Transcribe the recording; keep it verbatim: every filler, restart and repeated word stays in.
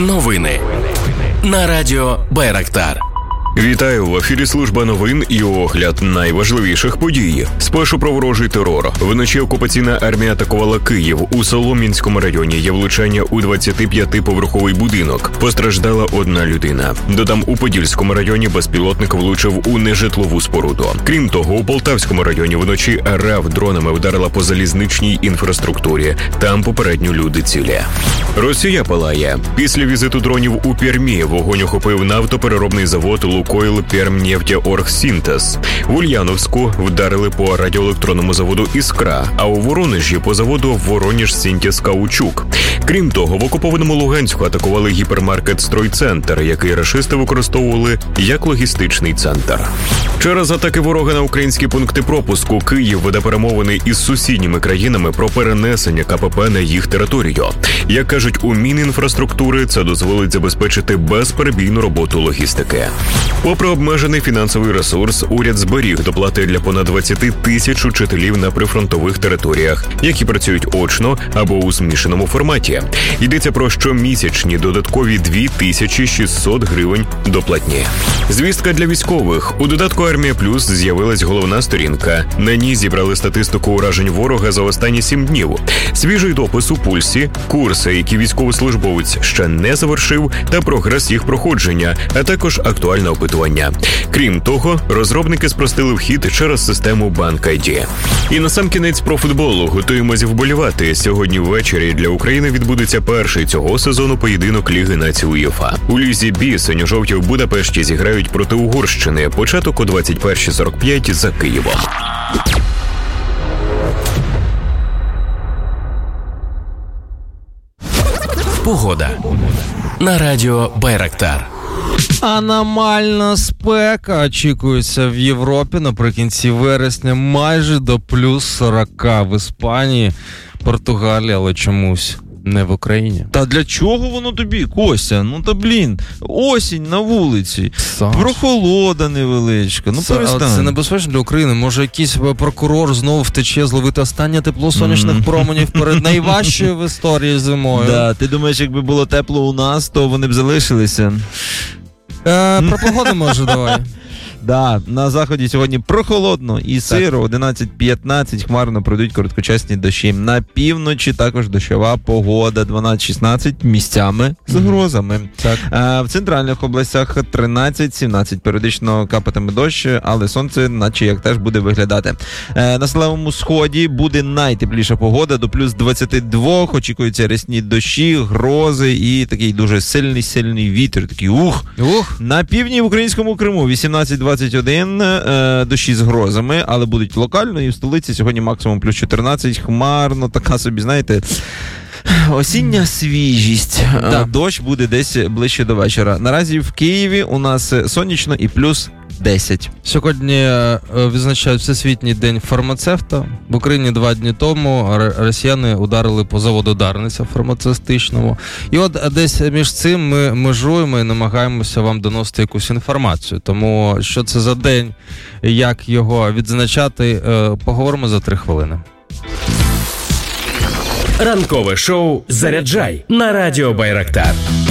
Новини на радіо Байрактар. Вітаю, в ефірі служба новин і огляд найважливіших подій. Спершу про ворожий терор. Вночі окупаційна армія атакувала Київ. У Солом'янському районі є влучання у двадцятип'ятиповерховий будинок. Постраждала одна людина. Додам, у Подільському районі безпілотник влучив у нежитлову споруду. Крім того, у Полтавському районі вночі РФ дронами вдарила по залізничній інфраструктурі. Там попередньо люди цілі. Росія палає. Після візиту дронів у Пермі вогонь охопив нафтопереробний завод Лукойл Пермнефтеоргсінтез. В Ульяновську вдарили по радіоелектронному заводу «Іскра», а у Воронежі по заводу «Воронеж-Сінтез-Каучук». Крім того, в окупованому Луганську атакували гіпермаркет «Стройцентр», який рашисти використовували як логістичний центр. Через атаки ворога на українські пункти пропуску Київ веде перемовини із сусідніми країнами про перенесення КПП на їх територію. Як кажуть у Мінінфраструктури, це дозволить забезпечити безперебійну роботу логістики. Попри обмежений фінансовий ресурс, уряд зберіг доплати для понад двадцяти тисяч учителів на прифронтових територіях, які працюють очно або у змішаному форматі. Йдеться про щомісячні додаткові дві тисячі шістсот гривень доплатні. Звістка для військових. У додатку «Армія Плюс» з'явилась головна сторінка. На ній зібрали статистику уражень ворога за останні сім днів. Свіжий допис у пульсі, курси, які військовослужбовець ще не завершив, та прогрес їх проходження, а також актуальне опитування. Крім того, розробники спростили вхід через систему Банк-ай ді. І насамкінець про футбол. Готуємось вболівати. Сьогодні ввечері для України відбудеться перший цього сезону поєдинок Ліги націй УЄФА. У Лізі Бі синьо-жовті в Будапешті зіграють проти Угорщини. Початок о двадцять перша сорок п'ять за Києвом. Погода на радіо Байрактар. Аномальна спека очікується в Європі наприкінці вересня майже до плюс сорок в Іспанії, Португалії, але чомусь не в Україні. Та для чого воно тобі, Костя? Ну та блін, осінь на вулиці, Саш. прохолода невеличка, ну Це, перестань. це небезпечно для України. Може якийсь прокурор знову втече зловити останнє тепло сонячних mm. променів перед найважчою в історії зимою. Да, ти думаєш, якби було тепло у нас, то вони б залишилися? Е, про погоду може давай. Да, на заході сьогодні прохолодно і сиро, одинадцять п'ятнадцять, хмарно пройдуть короткочасні дощі. На півночі також дощова погода, дванадцять шістнадцять, місцями з грозами. Так. А в центральних областях тринадцять сімнадцять, періодично капатиме дощ, але сонце наче як теж буде виглядати. А на Східному сході буде найтепліша погода, до плюс двадцять два, очікуються рясні дощі, грози і такий дуже сильний-сильний вітер, такий ух. Ух. На півдні в українському Криму вісімнадцять двадцять один, е, дощі з грозами, але будуть локально, і в столиці сьогодні максимум плюс чотирнадцять, хмарно, така собі, знаєте, осіння свіжість. Да. Дощ буде десь ближче до вечора. Наразі в Києві у нас сонячно і плюс десять. Сьогодні відзначають Всесвітній день фармацевта. В Україні два дні тому росіяни ударили по заводу Дарниця фармацевтичному. І от десь між цим ми межуємо і намагаємося вам доносити якусь інформацію. Тому що це за день, як його відзначати, поговоримо за три хвилини. Ранкове шоу «Заряджай» на радіо Байрактар.